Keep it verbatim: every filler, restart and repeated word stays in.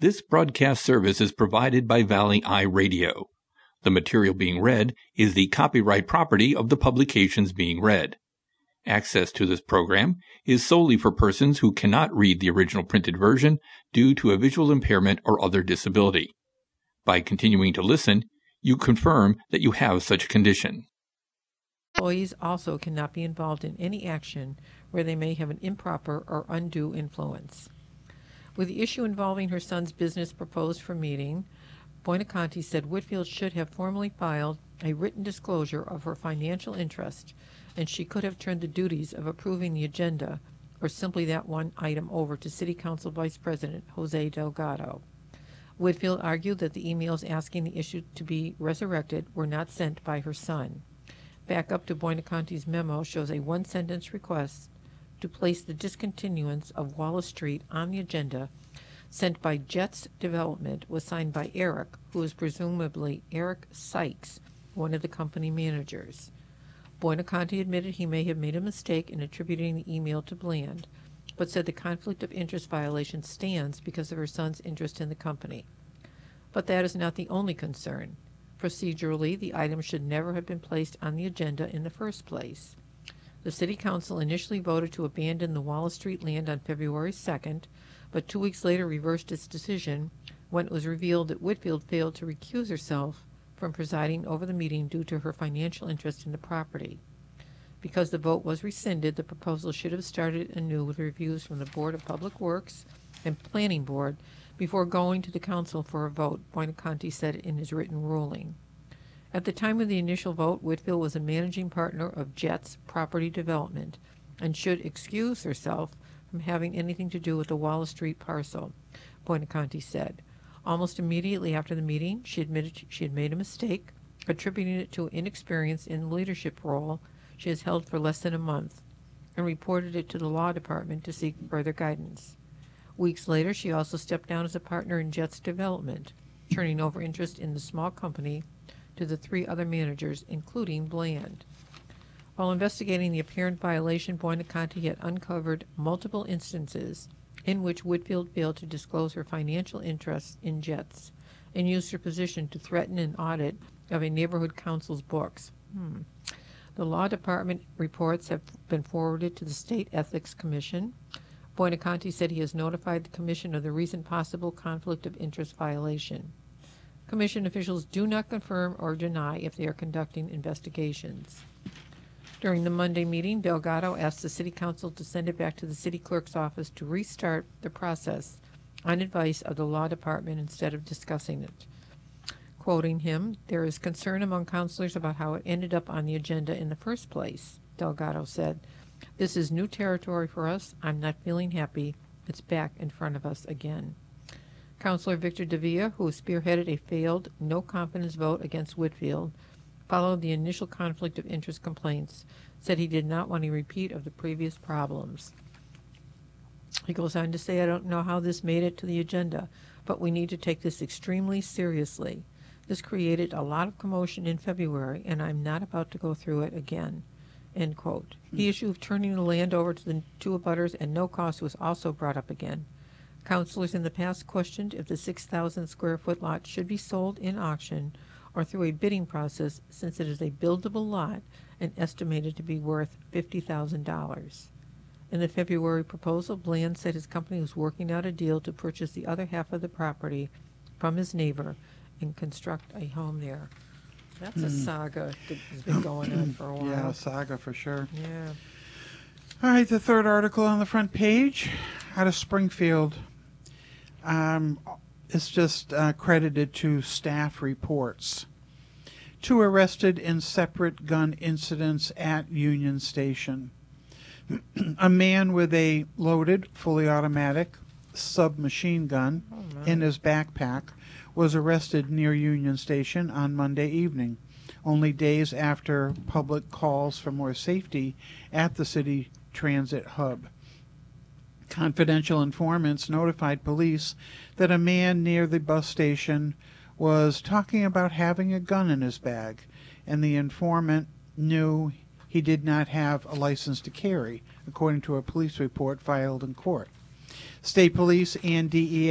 This broadcast service is provided by Valley Eye Radio. The material being read is the copyright property of the publications being read. Access to this program is solely for persons who cannot read the original printed version due to a visual impairment or other disability. By continuing to listen, you confirm that you have such a condition. Employees also cannot be involved in any action where they may have an improper or undue influence. With the issue involving her son's business proposed for meeting, Buonaconti said Whitfield should have formally filed a written disclosure of her financial interest, and she could have turned the duties of approving the agenda or simply that one item over to City Council Vice President Jose Delgado. Whitfield argued that the emails asking the issue to be resurrected were not sent by her son. Back up to Buonaconti's memo shows a one-sentence request to place the discontinuance of Wallace Street on the agenda sent by Jets Development was signed by Eric, who is presumably Eric Sykes, one of the company managers. Buonaconti admitted he may have made a mistake in attributing the email to Bland, but said the conflict of interest violation stands because of her son's interest in the company. But that is not the only concern. Procedurally, the item should never have been placed on the agenda in the first place. The City Council initially voted to abandon the Wallace Street land on February second, but two weeks later reversed its decision when it was revealed that Whitfield failed to recuse herself from presiding over the meeting due to her financial interest in the property. Because the vote was rescinded, the proposal should have started anew with reviews from the Board of Public Works and Planning Board before going to the Council for a vote, Buonaconti said in his written ruling. At the time of the initial vote, Whitfield was a managing partner of Jets Property Development and should excuse herself from having anything to do with the Wallace Street parcel, Buonaconti said. Almost immediately after the meeting, she admitted she had made a mistake, attributing it to inexperience in the leadership role she has held for less than a month, and reported it to the law department to seek further guidance. Weeks later, she also stepped down as a partner in Jets Development, turning over interest in the small company to the three other managers, including Bland. While investigating the apparent violation, Buonaconti had uncovered multiple instances in which Whitfield failed to disclose her financial interests in Jets and used her position to threaten an audit of a neighborhood council's books. Hmm. The law department reports have been forwarded to the State Ethics Commission. Buonaconti said he has notified the Commission of the recent possible conflict of interest violation. Commission officials do not confirm or deny if they are conducting investigations. During the Monday meeting, Delgado asked the City Council to send it back to the City Clerk's office to restart the process on advice of the Law Department instead of discussing it. Quoting him, "There is concern among councilors about how it ended up on the agenda in the first place," Delgado said. "This is new territory for us. I'm not feeling happy. It's back in front of us again." Councilor Victor Davia, who spearheaded a failed no-confidence vote against Whitfield, followed the initial conflict of interest complaints, said he did not want a repeat of the previous problems. He goes on to say, "I don't know how this made it to the agenda, but we need to take this extremely seriously. This created a lot of commotion in February, and I'm not about to go through it again." End quote. The issue of turning the land over to the two abutters at no cost was also brought up again. Councilors in the past questioned if the six thousand square foot lot should be sold in auction or through a bidding process, since it is a buildable lot and estimated to be worth fifty thousand dollars. In the February proposal, Bland said his company was working out a deal to purchase the other half of the property from his neighbor and construct a home there. That's a Mm. saga that has been going on for a while. Yeah, saga for sure. Yeah. All right, the third article on the front page out of Springfield. Um, it's just uh, credited to staff reports. Two arrested in separate gun incidents at Union Station. A man with a loaded, fully automatic submachine gun Oh, in his backpack was arrested near Union Station on Monday evening, only days after public calls for more safety at the city transit hub. Confidential informants notified police that a man near the bus station was talking about having a gun in his bag, and the informant knew he did not have a license to carry, according to a police report filed in court. State police and D E A